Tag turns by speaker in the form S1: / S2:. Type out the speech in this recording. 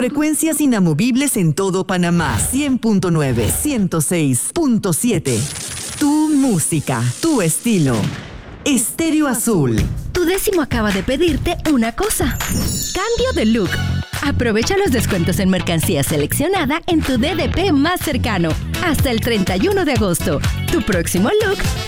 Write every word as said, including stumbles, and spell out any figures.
S1: frecuencias inamovibles en todo Panamá. cien punto nueve, ciento seis punto siete. Tu música, tu estilo. Estéreo Azul.
S2: Tu décimo acaba de pedirte una cosa. Cambio de look. Aprovecha los descuentos en mercancía seleccionada en tu D D P más cercano. Hasta el treinta y uno de agosto. Tu próximo look